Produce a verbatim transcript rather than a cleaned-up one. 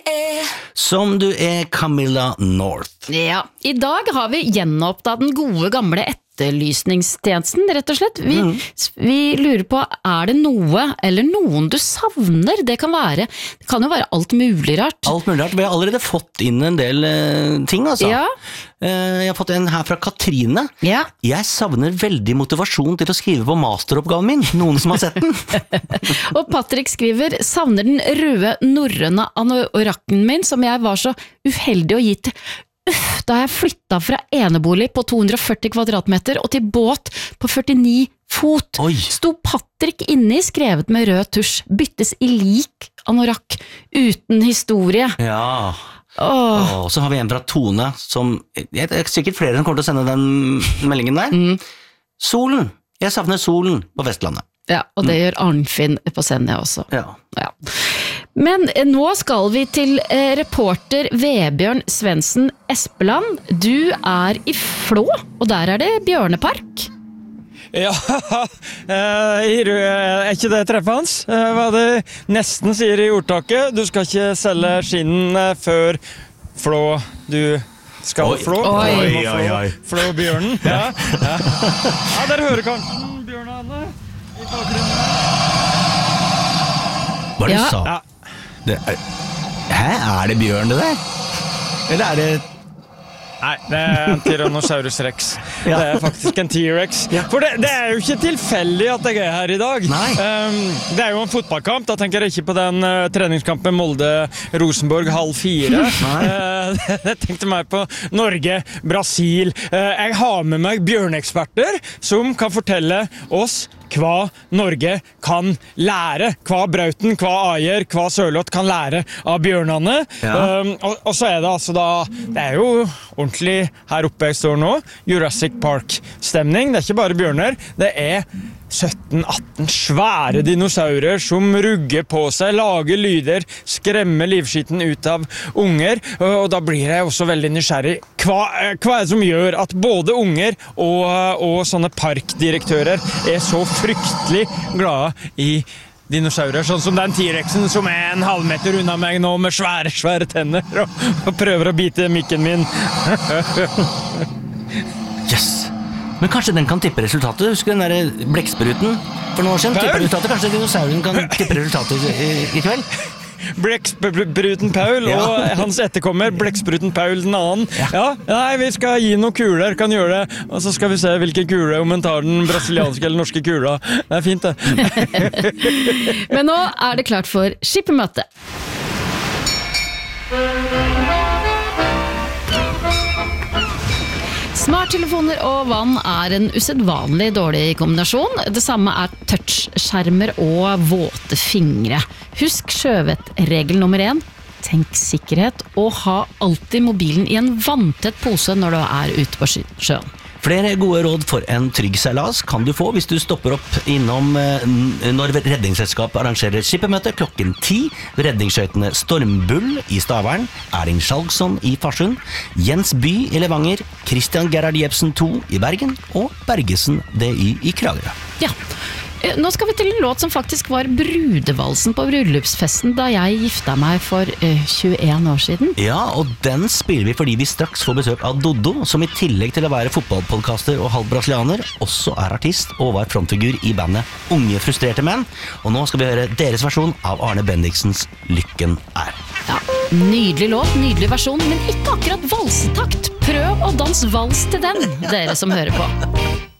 Som du er Camilla North. Ja, i dag har vi gjenopptatt den gode gamle etterlysningstjenesten, rett og slett. Vi, mm. vi lurer på, er det noe eller noen du savner? Det kan være, det kan jo være alt mulig rart. Alt mulig rart. Vi har allerede fått inn en del uh, ting, altså. Ja. Uh, jeg har fått en her fra Katrine. Ja. Jeg savner veldig motivasjon til å skrive på masteroppgaven min. Noen som har sett den. Og Patrick skriver, savner den røde norrøne anorakken min, som jeg var så uheldig å gi til Uff, da jeg flyttet fra enebolig på to hundre og førti kvadratmeter og til båt på førtini fot. Oi. Sto Patrick inni, skrevet med rød tusj, byttes i lik anorakk, uten historie. Ja. Åh. Og så har vi en fra Tone, som, det er sikkert flere som kommer til å sende den meldingen der. Mm. Solen. Jeg savner solen på Vestlandet. Ja, og det mm. gjør Arnfinn på Senja også. Ja. Ja. Men nå skal vi til eh, reporter Vebjørn Svendsen Espeland. Du er i Flå, og der er det bjørnepark. Ja, er ikke det treffet hans? Hva det nesten sier i ordtaket? Du skal ikke selge skinnen før Flå du skal oi. flå. Oi, oi, oi, oi. Flå bjørnen. Ja, ja. Ja, der hører kanskje Bjørn Anne i bakgrunnen. Hva er det ja. du sa? Ja. Det er, hæ, er det bjørn det der? Eller er det... Nei, det er en Tyrannosaurus rex. Ja. Det er faktisk en T-rex. Ja. For det, det er jo ikke tilfeldig at jeg er her i dag. Um, det er jo en fotballkamp. Da tenker jeg ikke på den uh, treningskampen Molde-Rosenborg halv fire. uh, jeg tenkte mer på Norge, Brasil. Uh, jeg har med meg bjørneksperter som kan fortelle oss hva Norge kan lære, hva Brauten, hva Ajer, hva Sørloth kan lære av bjørnene. Ja. Um, og, og så er det altså da, det er jo ordentlig her oppe jeg står nå, Jurassic Park-stemning. Det er ikke bare bjørner, det er sytten atten svære dinosaurer som rugger på seg, lager lyder, skremmer livskitten ut av unger, og da blir jeg også veldig nysgjerrig. Hva, hva er det som gjør at både unger og, og sånne parkdirektører er så fryktelig glade i dinosaurer, sånn som den T-rexen som er en halvmeter unna meg nå med svære, svære tenner og, og prøver å bite mikken min. Yes! Men kanskje den kan tippe resultatet? Husker den der blekkspruten for noen år siden? Tippe resultatet? Kanskje dinosauren kan tippe resultatet i, i kveld? Blekkspruten Paul og ja. Hans etterkommer Blekkspruten Paul den annen. Ja. Ja, nei, vi skal gi noen kuler, kan gjøre det. Og så skal vi se hvilken kule, om en tar den brasilianske eller norske kula. Det er fint, det. Men nå er det klart for skippemøte. Smarttelefoner og vann er en usedvanlig dårlig kombinasjon. Det samme er touchskjermer og våte fingre. Husk sjøvettregel nummer én. Tenk sikkerhet, og ha alltid mobilen i en vanntett pose når du er ute på sjøen. Flere gode råd for en trygg seilas kan du få hvis du stopper opp innom når Redningsselskapet arrangerer skippemøte klokken ti. Redningsskøytene Stormbull i Stavern, Erling Skjalgsson i Farsund, Jens By i Levanger, Christian Gerhard Jebsen to i Bergen og Bergesen D Y i Kragerø. Ja. Nå skal vi til en låt som faktisk var brudevalsen på bryllupsfesten da jeg gifta meg for uh, tjueen år siden. Ja, og den spiller vi fordi vi straks får besøk av Doddo, som i tillegg til å være fotballpodcaster og halv brasilianer, også er artist og var frontfigur i bandet Unge Frustrerte Menn. Og nå skal vi høre deres versjon av Arne Bendiksens Lykken er. Ja, nydelig låt, nydelig versjon, men ikke akkurat valsetakt. Prøv å danse vals til den, dere som hører på.